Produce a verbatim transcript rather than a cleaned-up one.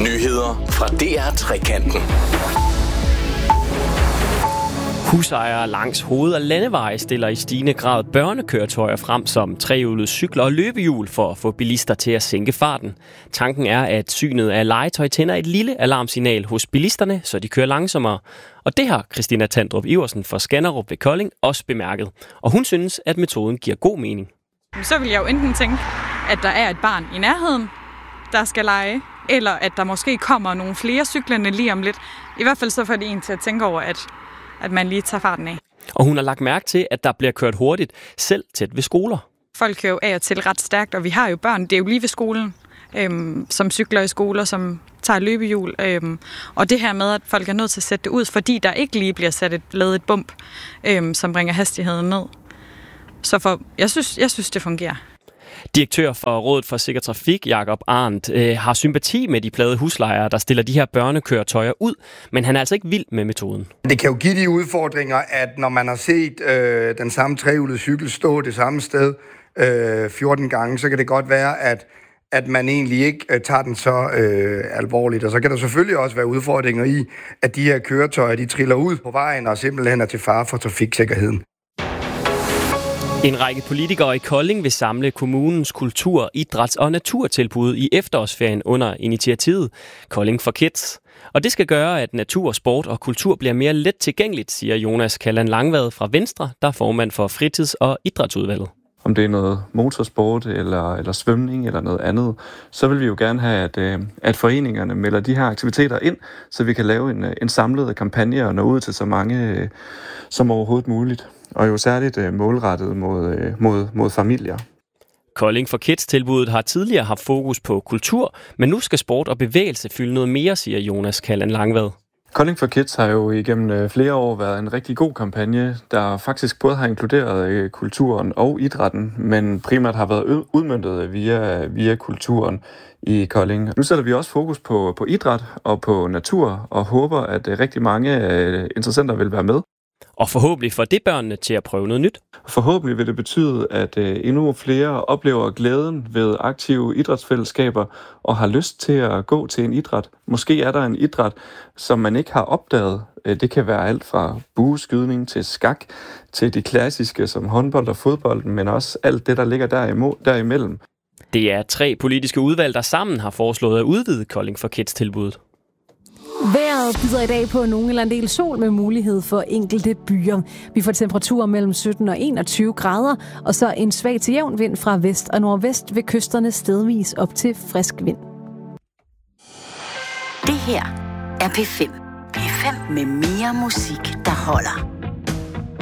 Nyheder fra D R Trekanten. Husejere langs hoved- og landeveje stiller i stigende grad børnekøretøjer frem som trehjulede cykler og løbehjul for at få bilister til at sænke farten. Tanken er, at synet af legetøj tænder et lille alarmsignal hos bilisterne, så de kører langsommere. Og det har Christina Tandrup Iversen fra Skanderup ved Kolding også bemærket. Og hun synes, at metoden giver god mening. Så vil jeg jo enten tænke, at der er et barn i nærheden, der skal lege, eller at der måske kommer nogle flere cyklerne lige om lidt. I hvert fald så får det en til at tænke over, at at man lige tager farten af. Og hun har lagt mærke til, at der bliver kørt hurtigt, selv tæt ved skoler. Folk kører jo af og til ret stærkt, og vi har jo børn, det er jo lige ved skolen, øhm, som cykler i skoler, som tager løbehjul. Øhm, og det her med, at folk er nødt til at sætte det ud, fordi der ikke lige bliver sat et, lavet et bump, øhm, som bringer hastigheden ned. Så for, jeg, synes, jeg synes, det fungerer. Direktør for Rådet for Sikker Trafik, Jakob Arndt, øh, har sympati med de plagede huslejere, der stiller de her børnekøretøjer ud, men han er altså ikke vild med metoden. Det kan jo give de udfordringer, at når man har set øh, den samme trehjulede cykel stå det samme sted øh, fjorten gange, så kan det godt være, at, at man egentlig ikke øh, tager den så øh, alvorligt. Og så kan der selvfølgelig også være udfordringer i, at de her køretøjer, de triller ud på vejen og simpelthen er til fare for trafiksikkerheden. En række politikere i Kolding vil samle kommunens kultur-, idræts- og naturtilbud i efterårsferien under initiativet Kolding for Kids. Og det skal gøre, at natur, sport og kultur bliver mere let tilgængeligt, siger Jonas Kalland Langvad fra Venstre, der er formand for fritids- og idrætsudvalget. Om det er noget motorsport eller, eller svømning eller noget andet, så vil vi jo gerne have, at, at foreningerne melder de her aktiviteter ind, så vi kan lave en, en samlet kampagne og nå ud til så mange som overhovedet muligt. Og jo særligt målrettet mod, mod, mod familier. Kolding for Kids-tilbuddet har tidligere haft fokus på kultur, men nu skal sport og bevægelse fylde noget mere, siger Jonas Kalland Langvad. Kolding for Kids har jo igennem flere år været en rigtig god kampagne, der faktisk både har inkluderet kulturen og idrætten, men primært har været udmøntet via, via kulturen i Kolding. Nu sætter vi også fokus på, på idræt og på natur, og håber, at rigtig mange interessenter vil være med. Og forhåbentlig får det børnene til at prøve noget nyt. Forhåbentlig vil det betyde, at endnu flere oplever glæden ved aktive idrætsfællesskaber og har lyst til at gå til en idræt. Måske er der en idræt, som man ikke har opdaget. Det kan være alt fra bueskydning til skak, til de klassiske som håndbold og fodbold, men også alt det, der ligger derimellem. Det er tre politiske udvalg, der sammen har foreslået at udvide Kolding for Kids-tilbuddet. Vejret byder i dag på nogen eller en del sol med mulighed for enkelte byer. Vi får temperaturer mellem sytten og enogtyve grader, og så en svag til jævn vind fra vest og nordvest ved kysterne stedvis op til frisk vind. Det her er P fem. P fem med mere musik, der holder.